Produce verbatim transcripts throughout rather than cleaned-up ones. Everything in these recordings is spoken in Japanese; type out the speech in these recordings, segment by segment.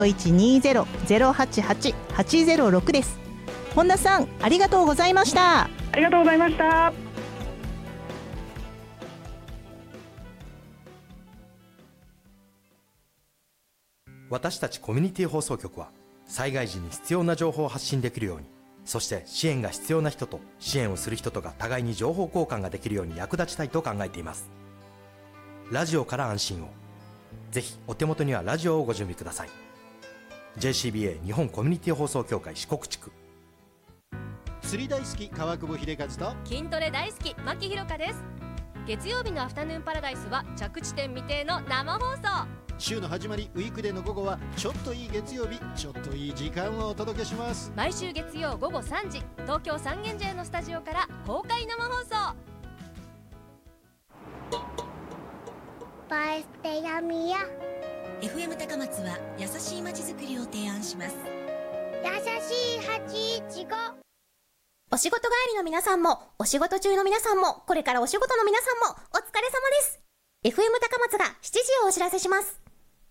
いちにゼロ ゼロはちはち はちゼロろくです。本田さん、ありがとうございました。 ありがとうございました。 私たちコミュニティ放送局は災害時に必要な情報を発信できるように、そして支援が必要な人と支援をする人とが互いに情報交換ができるように役立ちたいと考えています。ラジオから安心を。ぜひお手元にはラジオをご準備ください。 ジェイシービーエー 日本コミュニティ放送協会四国地区。 釣り大好き川久保秀和と筋トレ大好き牧ひろかです。月曜日のアフタヌーンパラダイスは着地点未定の生放送。 週の始まりウィークデーの午後はちょっといい月曜日、ちょっといい時間をお届けします。 毎週月曜午後さんじ、東京三軒茶屋のスタジオから公開生放送。 バイステヤミヤエフエム 高松は優しい街づくりを提案します。 優しいはちいちご。 お仕事帰りの皆さんも、お仕事中の皆さんも、これからお仕事の皆さんもお疲れ様です。 エフエム 高松がしちじをお知らせします。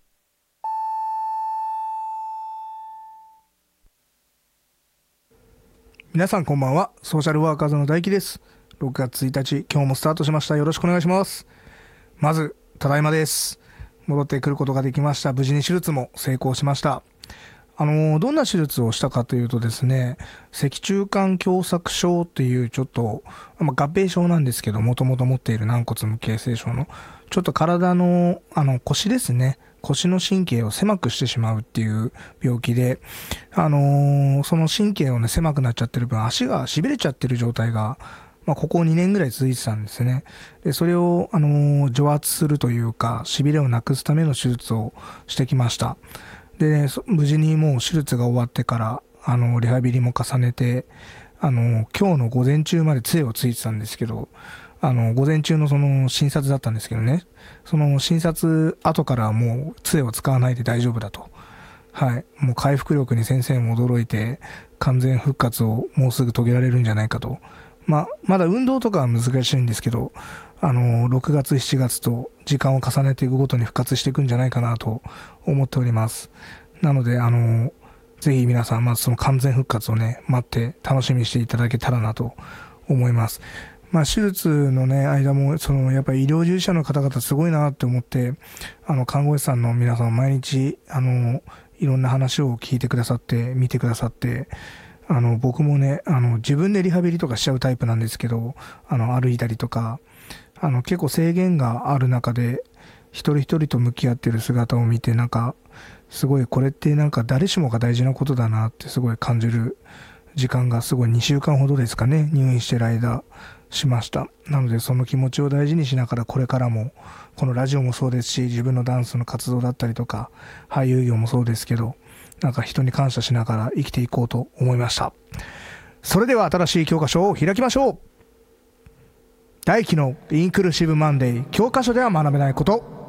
皆さんこんばんは。ソーシャルワーカーズの大輝です。ろくがつついたち、今日もスタートしました。よろしくお願いします。まずただいまです。戻ってくることができました。無事に手術も成功しました。あのどんな手術をしたかというとですね、脊柱管狭窄症っていうちょっと、まあ、合併症なんですけど、もともと持っている軟骨無形成症のちょっと体のあの腰ですね、腰の神経を狭くしてしまうっていう病気で、あのー、その神経をね狭くなっちゃってる分、足が痺れちゃってる状態が、まあ、ここにねんぐらい続いてたんですね。でそれを、あのー、除圧するというか、痺れをなくすための手術をしてきました。で、ね、無事にもう手術が終わってから、あのリハビリも重ねて、あの今日の午前中まで杖をついてたんですけど、あの午前中のその診察だったんですけどね、その診察後からはもう杖を使わないで大丈夫だと、はい、もう回復力に先生も驚いて、完全復活をもうすぐ遂げられるんじゃないかと。まあ、まだ運動とかは難しいんですけど、あのろくがつしちがつと時間を重ねていくごとに復活していくんじゃないかなと思っております。なのであのぜひ皆さん、まずその完全復活をね待って楽しみにしていただけたらなと思います。まあ、手術のね間も、そのやっぱり医療従事者の方々すごいなって思って、あの看護師さんの皆さん毎日あのいろんな話を聞いてくださって見てくださって、あの僕もねあの自分でリハビリとかしちゃうタイプなんですけど、あの歩いたりとか、あの結構制限がある中で一人一人と向き合ってる姿を見て、なんかすごいこれってなんか誰しもが大事なことだなってすごい感じる時間が、すごいにしゅうかんほどですかね、入院してる間しました。なのでその気持ちを大事にしながら、これからもこのラジオもそうですし、自分のダンスの活動だったりとか俳優業もそうですけど、なんか人に感謝しながら生きていこうと思いました。それでは新しい教科書を開きましょう。大輝のインクルーシブマンデー、教科書では学べないこと。